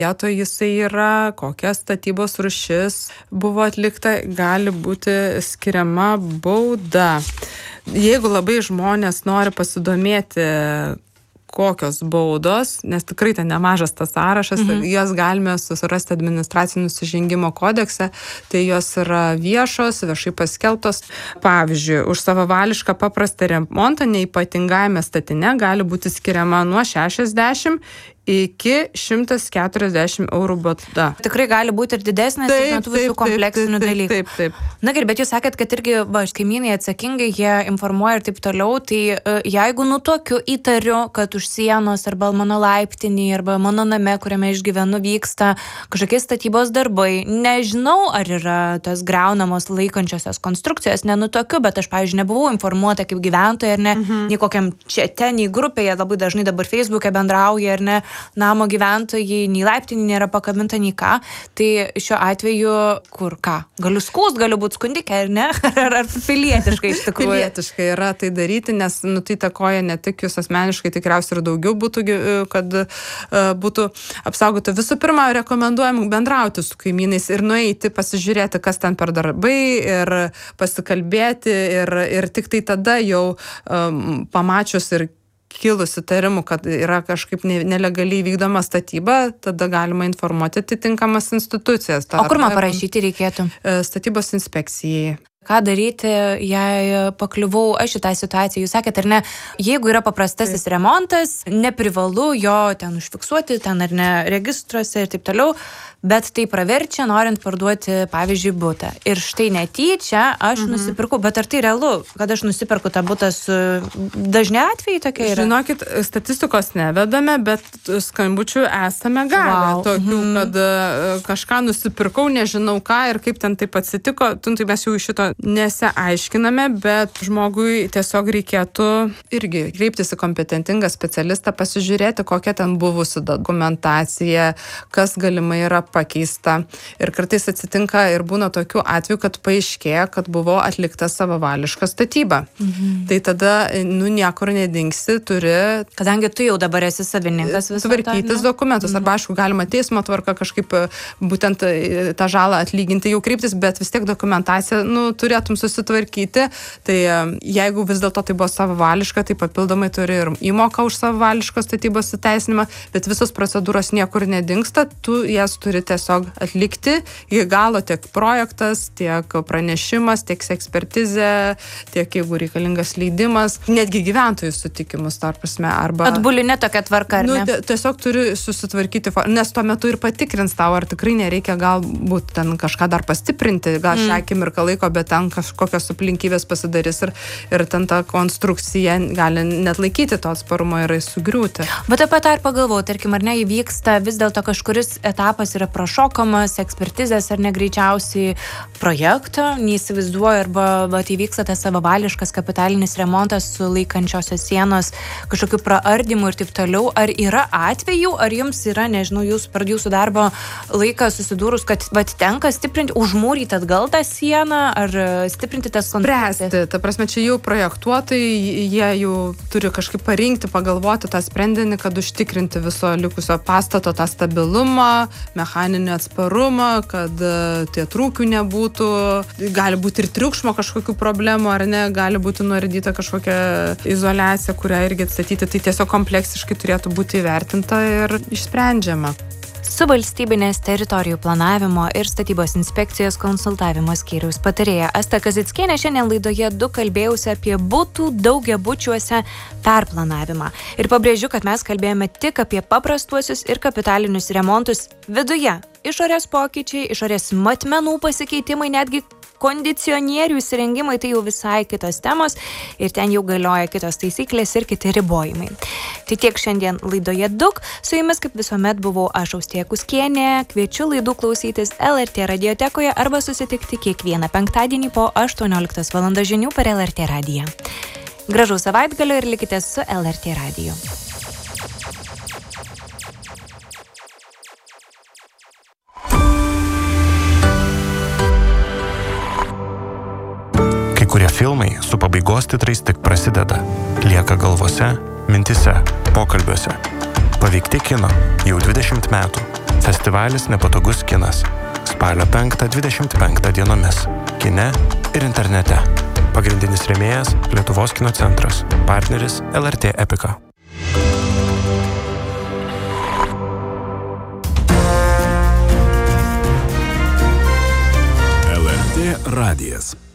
vietoje jisai yra, kokia statybos rūšis buvo atlikta, gali būti skiriama bauda. Jeigu labai žmonės nori pasidomėti, kokios baudos, nes tikrai ten nemažas tas sąrašas, jos galime susirasti administracinio nusižengimo kodekse, tai jos yra viešos, viešai paskelbtos. Pavyzdžiui, už savavališką paprastą remontą neypatingajame statine gali būti skiriama nuo 60 iki 140 eurų bauda. Tikrai gali būti ir didesnės, ir metu visų kompleksinių dalykų. Taip. Na gerai, bet jūs sakėt, kad irgi kaimynai atsakingai, jie informuoja ir taip toliau, tai jeigu tokiu įtariu, kad už sienos arba mano laiptinėje, arba mano name, kuriame aš gyvenu, vyksta kažkokie statybos darbai, nežinau, ar yra tos griaunamos laikančiosios konstrukcijos, nenutokiu, bet aš, pavyzdžiui, nebuvau informuota kaip gyventoja, ar ne, nei kokiam čete, nei grupėje, labai dažnai dabar Facebook'e bendrauja, ar ne, namo gyventojai, nei laiptinė nėra pakabinta, nei ką. Tai šiuo atveju, kur ką? Galiu skųst, galiu būti skundikė, ar ne? Ar pilietiškai iš tikrųjų? Pilietiškai yra tai daryti, nes tai įtakoja ne tik jūs asmeniškai, tikriausiai ir daugiau būtų, kad būtų apsaugoti. Visų pirma, rekomenduojam bendrauti su kaimynais ir nueiti, pasižiūrėti, kas ten per darbai ir pasikalbėti ir tik tai tada jau pamačius ir kilus įtarimų, kad yra kažkaip nelegaliai vykdoma statyba, tada galima informuoti atitinkamas institucijas. O kur man parašyti reikėtų? Statybos inspekcijai. Ką daryti, jei pakliuvau aš į tą situaciją? Jūs sakėte, ar ne, jeigu yra paprastasis remontas, neprivalu jo ten užfiksuoti, ten ar ne registruose ir taip toliau, bet tai praverčia, norint parduoti, pavyzdžiui, butą. Ir štai netyčia aš nusipirku, bet ar tai realu, kad aš nusipirku tą butą su dažni atvejai tokie yra? Žinokit, statistikos nevedame, bet skambučių esame gavę. Tokių, kad kažką nusipirkau, nežinau ką ir kaip ten taip atsitiko, tai mes jau iš šito nesiaiškiname, bet žmogui tiesiog reikėtų irgi kreiptis į kompetentingą specialistą, pasižiūrėti, kokia ten buvusi dokumentacija, kas galimai yra pakeista. Ir kartais atsitinka ir būna tokių atvejų, kad paaiškėja, kad buvo atlikta savavališka statyba. Tai tada, niekur nedingsi, turi... Kadangi tu jau dabar esi savininkas viso tvarkytis dokumentus. Arba, aišku, galima teismo tvarka kažkaip būtent tą žalą atlyginti, jau kreiptis, bet vis tiek dokumentacija, turėtum susitvarkyti. Tai jeigu vis dėlto tai buvo savavališka, tai papildomai turi ir įmoką už savavališkos statybos įteisinimą, bet visos procedūros niekur nedingsta, tu jas turi tiesiog atlikti iki galo, tiek projektas, tiek pranešimas, tiek ekspertizė, tiek jeigu reikalingas leidimas, netgi gyventojų sutikimus, tarpasme, arba... Atbulinė tokia tvarka, ar ne? Tiesiog turi susitvarkyti, nes tuo metu ir patikrins tau, ar tikrai nereikia galbūt ten kažką dar pastiprinti, gal šią akimirką laiko, bet ten kažkokios aplinkybės pasidarys ir ten ta konstrukcija gali net laikyti to atsparumo ir sugriūti. Bet apie tą ir pagalvojau, tarkim, ar ne, įvyksta vis dėlto kažkuris etapas yra prašokamas, ekspertizės ar ne greičiausiai projekto, neįsivaizduoju, arba įvyksta tas savavališkas kapitalinis remontas su laikančiosios sienos kažkokiu praardymu ir taip toliau. Ar yra atvejų, ar jums yra, nežinau, jūsų darbo laiką susidūrus, kad tenka stiprinti, užmūryti atgal tą sieną, ar stiprinti tas konstrukcijas? Spręsti. Ta prasme, čia jau projektuotojai, jie jau turi kažkaip parinkti, pagalvoti tą sprendinį, kad užtikrinti viso likusio pastato tą stabilumą, mechaninį atsparumą, kad tie trūkių nebūtų. Gali būti ir triukšmo kažkokių problemų, ar ne, gali būti nuardyta kažkokia izoliacija, kurią irgi atstatyti. Tai tiesiog kompleksiškai turėtų būti įvertinta ir išsprendžiama. Su valstybinės teritorijų planavimo ir statybos inspekcijos konsultavimo skyriaus patarėja Asta Kazickienė šiandien laidoje 2 kalbėjausi apie butų daugiabučiuose perplanavimą. Ir pabrėžiu, kad mes kalbėjome tik apie paprastuosius ir kapitalinius remontus viduje. Išorės pokyčiai, išorės matmenų pasikeitimai, netgi kondicionierių įsirengimai, tai jau visai kitos temos ir ten jau galioja kitos taisyklės ir kiti ribojimai. Tai tiek šiandien laidoje 2. Su jumis kaip visuomet buvau aš, Austėja Kuskienė. Kviečiu laidų klausytis LRT radiotekoje arba susitikti kiekvieną penktadienį po 18 val. Žinių per LRT radiją. Gražaus savaitgalio ir likite su LRT radiju. Kurie filmai su pabaigos titrais tik prasideda, lieka galvose, mintise, pokalbiuose. Paveikti kino jau 20 metų. Festivalis Nepatogus kinas. Spalio 5-25 dienomis. Kine ir internete. Pagrindinis rėmėjas Lietuvos kino centras. Partneris LRT Epica. LRT radijas.